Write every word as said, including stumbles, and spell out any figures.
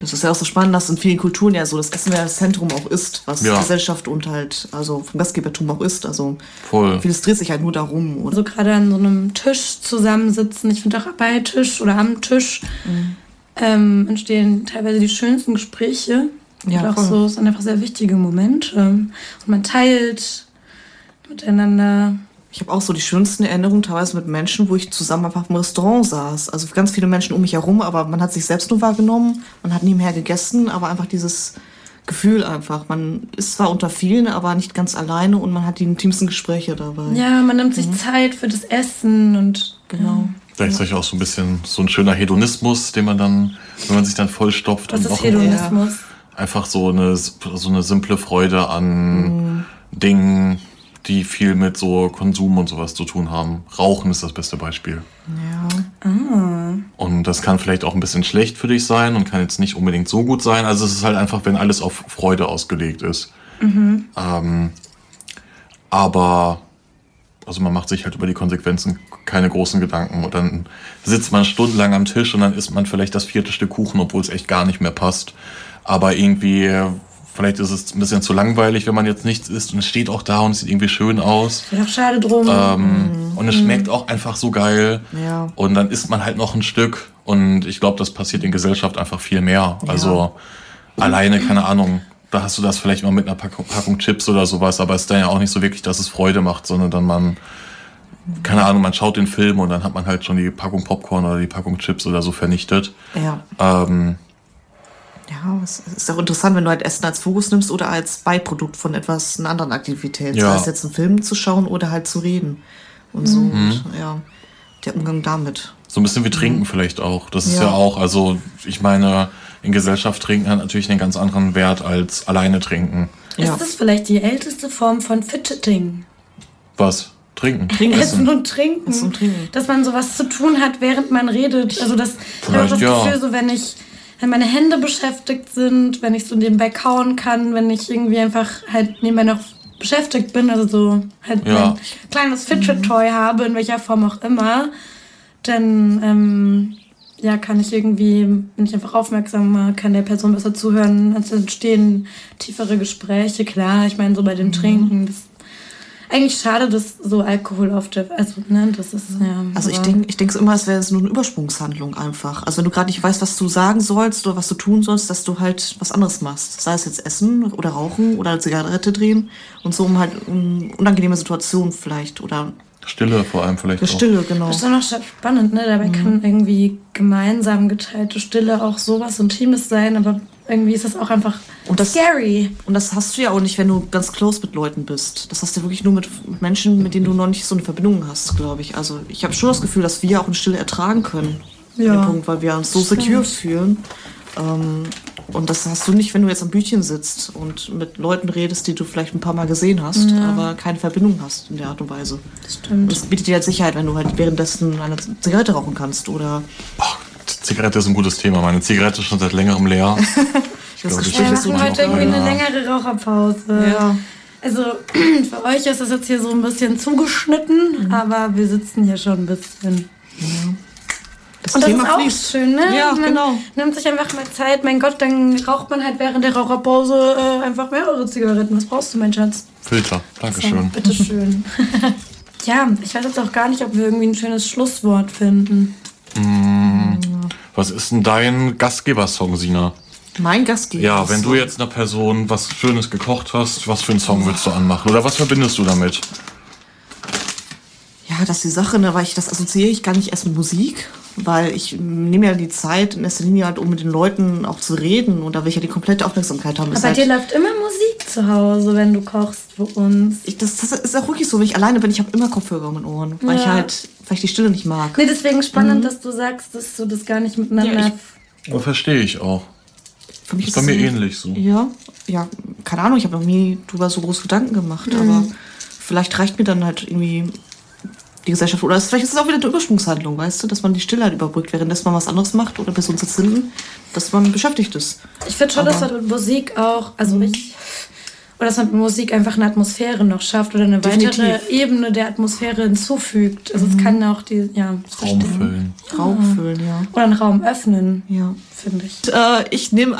Das ist ja auch so spannend, dass in vielen Kulturen ja so das Essen ja das Zentrum auch ist, was ja. Gesellschaft und halt, also vom Gastgebertum auch ist. Also voll. Vieles dreht sich halt nur darum. Und also gerade an so einem Tisch zusammensitzen, ich finde auch bei Tisch oder am Tisch mhm. ähm, entstehen teilweise die schönsten Gespräche. Ja, und auch voll. So, es sind einfach sehr wichtige Momente. Und man teilt miteinander. Ich habe auch so die schönsten Erinnerungen teilweise mit Menschen, wo ich zusammen einfach im Restaurant saß. Also ganz viele Menschen um mich herum, aber man hat sich selbst nur wahrgenommen. Man hat nebenher gegessen, aber einfach dieses Gefühl einfach. Man ist zwar unter vielen, aber nicht ganz alleine und man hat die intimsten Gespräche dabei. Ja, man nimmt sich mhm. Zeit für das Essen und genau. Gleichzeitig auch so ein bisschen so ein schöner Hedonismus, den man dann, wenn man sich dann vollstopft. Was und ist auch Hedonismus? Einfach so eine, so eine simple Freude an mhm. Dingen, die viel mit so Konsum und sowas zu tun haben. Rauchen ist das beste Beispiel. Ja. Ah. Und das kann vielleicht auch ein bisschen schlecht für dich sein und kann jetzt nicht unbedingt so gut sein. Also es ist halt einfach, wenn alles auf Freude ausgelegt ist. Mhm. Ähm, aber also man macht sich halt über die Konsequenzen keine großen Gedanken. Und dann sitzt man stundenlang am Tisch und dann isst man vielleicht das vierte Stück Kuchen, obwohl es echt gar nicht mehr passt. Aber irgendwie... Vielleicht ist es ein bisschen zu langweilig, wenn man jetzt nichts isst und es steht auch da und es sieht irgendwie schön aus. Ja, schade drum. Ähm, mhm. Und es schmeckt auch einfach so geil. Ja. Und dann isst man halt noch ein Stück. Und ich glaube, das passiert in Gesellschaft einfach viel mehr. Ja. Also alleine, keine Ahnung, da hast du das vielleicht mal mit einer Packung, Packung Chips oder sowas. Aber es ist dann ja auch nicht so wirklich, dass es Freude macht, sondern dann man, keine Ahnung, man schaut den Film und dann hat man halt schon die Packung Popcorn oder die Packung Chips oder so vernichtet. Ja. Ähm, Ja, es ist auch interessant, wenn du halt Essen als Fokus nimmst oder als Beiprodukt von etwas, einer anderen Aktivität. Ja. Sei es jetzt einen Film zu schauen oder halt zu reden. Und so, mhm. und, ja, der Umgang damit. So ein bisschen wie Trinken mhm. vielleicht auch. Das ist ja. ja auch, also ich meine, in Gesellschaft trinken hat natürlich einen ganz anderen Wert als alleine trinken. Ja. Ist das vielleicht die älteste Form von Fidgeting? Was? Trinken? Trinken. Essen und Trinken. Essen und Trinken. Dass man sowas zu tun hat, während man redet. Also das, ich habe das ja. Gefühl, so wenn ich... wenn meine Hände beschäftigt sind, wenn ich so nebenbei kauen kann, wenn ich irgendwie einfach halt nebenbei noch beschäftigt bin, also so halt ja. mein kleines Fidget-Toy mhm. habe, in welcher Form auch immer, dann ähm, ja, kann ich irgendwie, bin ich einfach aufmerksamer, kann der Person besser zuhören, es entstehen tiefere Gespräche, klar, ich meine so bei dem mhm. Trinken, das eigentlich schade, dass so Alkohol auf der, also ne, das ist ja. Also ich denke, ich denke immer, es wäre nur eine Übersprungshandlung einfach. Also wenn du gerade nicht weißt, was du sagen sollst oder was du tun sollst, dass du halt was anderes machst. Sei es jetzt Essen oder Rauchen oder eine Zigarette drehen und so um halt um unangenehme Situationen vielleicht oder Stille vor allem vielleicht auch. Stille, genau. Das ist doch noch spannend, ne? Dabei mhm. kann irgendwie gemeinsam geteilte Stille auch sowas Intimes sein, aber irgendwie ist das auch einfach und das, scary. Und das hast du ja auch nicht, wenn du ganz close mit Leuten bist. Das hast du wirklich nur mit Menschen, mit denen du noch nicht so eine Verbindung hast, glaube ich. Also ich habe schon das Gefühl, dass wir auch in Stille ertragen können. Ja. An dem Punkt, weil wir uns so secure fühlen. Ähm, und das hast du nicht, wenn du jetzt am Bütchen sitzt und mit Leuten redest, die du vielleicht ein paar Mal gesehen hast, ja. aber keine Verbindung hast in der Art und Weise. Das stimmt. Das bietet dir halt Sicherheit, wenn du halt währenddessen eine Zigarette rauchen kannst oder... Boah, Zigarette ist ein gutes Thema. Meine Zigarette ist schon seit längerem leer. Ich das glaube, wir machen heute irgendwie eine längere Raucherpause. Ja. Also für euch ist das jetzt hier so ein bisschen zugeschnitten, mhm. aber wir sitzen hier schon ein bisschen... Ja. Das und das Thema ist auch fließt. schön, ne? Ja, man genau. nimmt sich einfach mal Zeit. Mein Gott, dann raucht man halt während der Raucherpause äh, einfach mehrere Zigaretten. Was brauchst du, mein Schatz? Filter, dankeschön. So, bitteschön. Ja, ich weiß jetzt auch gar nicht, ob wir irgendwie ein schönes Schlusswort finden. Mm, was ist denn dein Gastgebersong, Sina? Mein Gastgeber. Ja, wenn du jetzt einer Person was Schönes gekocht hast, was für einen Song würdest du anmachen? Oder was verbindest du damit? Ja, das ist die Sache, ne, weil ich das assoziiere ich gar nicht erst mit Musik, weil ich nehme ja die Zeit in erster Linie halt, um mit den Leuten auch zu reden und da will ich ja die komplette Aufmerksamkeit haben. Aber bei halt, dir läuft immer Musik zu Hause, wenn du kochst für uns. Ich, das, das ist auch wirklich so, wenn ich alleine bin, ich habe immer Kopfhörer um den Ohren, weil ja. ich halt, weil ich die Stille nicht mag. Nee, deswegen spannend, mhm. dass du sagst, dass du das gar nicht miteinander... Ja, ich, oh, verstehe ich auch. Für mich ist bei mir so, ähnlich so. Ja, ja, keine Ahnung, ich habe noch nie drüber so groß Gedanken gemacht, mhm. aber vielleicht reicht mir dann halt irgendwie die Gesellschaft, oder vielleicht ist es auch wieder eine Übersprungshandlung, weißt du, dass man die Stille halt überbrückt, währenddessen man was anderes macht oder Person sitzt hinten, dass man beschäftigt ist. Ich finde schon, aber dass man mit Musik auch, also mhm. ich Oder dass man mit Musik einfach eine Atmosphäre noch schafft oder eine Definitiv. weitere Ebene der Atmosphäre hinzufügt. Also mhm. es kann auch die, ja, Raum füllen. Raum füllen, ja. Oder einen Raum öffnen, ja. finde ich. Äh, ich nehme